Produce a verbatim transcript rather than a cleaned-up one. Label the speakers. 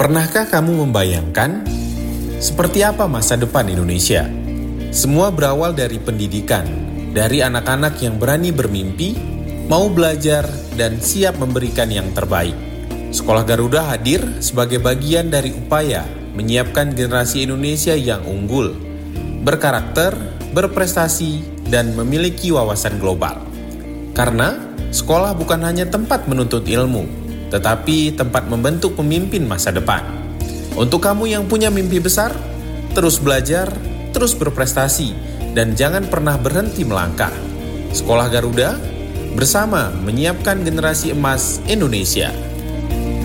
Speaker 1: Pernahkah kamu membayangkan seperti apa masa depan Indonesia? Semua berawal dari pendidikan, dari anak-anak yang berani bermimpi, mau belajar, dan siap memberikan yang terbaik. Sekolah Garuda hadir sebagai bagian dari upaya menyiapkan generasi Indonesia yang unggul, berkarakter, berprestasi, dan memiliki wawasan global. Karena sekolah bukan hanya tempat menuntut ilmu, tetapi tempat membentuk pemimpin masa depan. Untuk kamu yang punya mimpi besar, terus belajar, terus berprestasi, dan jangan pernah berhenti melangkah. Sekolah Garuda bersama menyiapkan generasi emas Indonesia.